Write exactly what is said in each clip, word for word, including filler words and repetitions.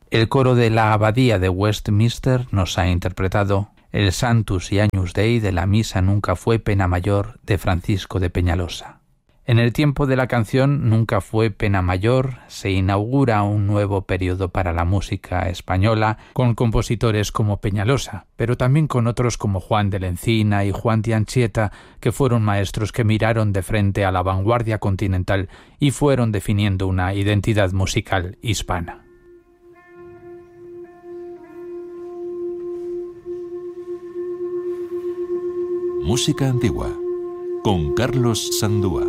El coro de la Abadía de Westminster nos ha interpretado el Sanctus y Agnus Dei de la Misa Nunca fue pena mayor de Francisco de Peñalosa. En el tiempo de la canción Nunca fue pena mayor se inaugura un nuevo periodo para la música española con compositores como Peñalosa, pero también con otros como Juan de la Encina y Juan de Anchieta, que fueron maestros que miraron de frente a la vanguardia continental y fueron definiendo una identidad musical hispana. Música antigua con Carlos Sandúa.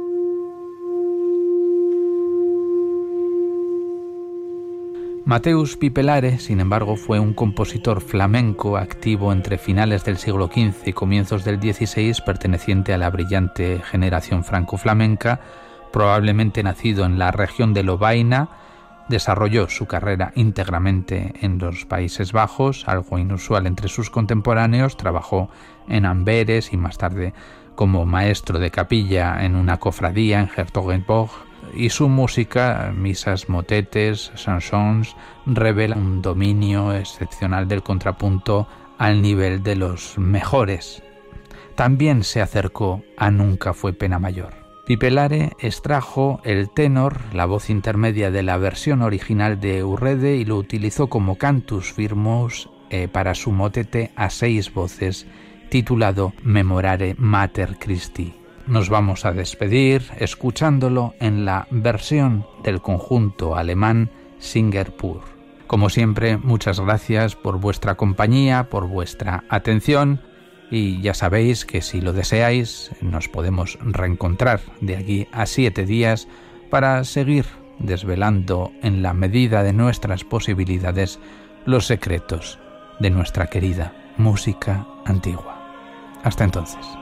Mateus Pipelare, sin embargo, fue un compositor flamenco activo entre finales del siglo quince y comienzos del dieciséis, perteneciente a la brillante generación franco-flamenca, probablemente nacido en la región de Lovaina. Desarrolló su carrera íntegramente en los Países Bajos, algo inusual entre sus contemporáneos. Trabajó en Amberes y más tarde como maestro de capilla en una cofradía en Hertogenbosch, y su música, misas, motetes, chansons, revela un dominio excepcional del contrapunto al nivel de los mejores. También se acercó a Nunca fue pena mayor. Pipelare extrajo el tenor, la voz intermedia de la versión original de Urrede, y lo utilizó como cantus firmus eh, para su motete a seis voces titulado Memorare Mater Christi. Nos vamos a despedir escuchándolo en la versión del conjunto alemán Singer Pur. Como siempre, muchas gracias por vuestra compañía, por vuestra atención, y ya sabéis que si lo deseáis nos podemos reencontrar de aquí a siete días para seguir desvelando en la medida de nuestras posibilidades los secretos de nuestra querida música antigua. Hasta entonces.